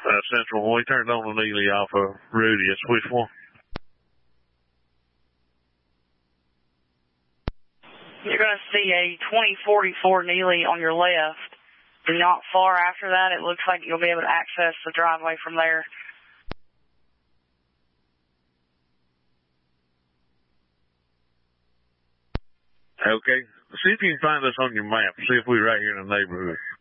Central. We turned on the Neely off of Rudy. It's which one? You're going to see a 2044 Neely on your left. And not far after that, it looks like you'll be able to access the driveway from there. Okay. See if you can find us on your map. See if we're right here in the neighborhood.